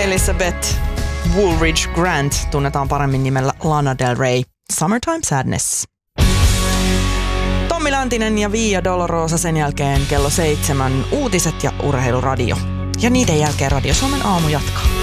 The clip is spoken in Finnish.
Elizabeth Woolridge Grant tunnetaan paremmin nimellä Lana Del Rey. Summertime Sadness. Tommi Läntinen ja Via Dolorosa, sen jälkeen kello 7 uutiset ja urheiluradio. Ja niiden jälkeen Radio Suomen aamu jatkaa.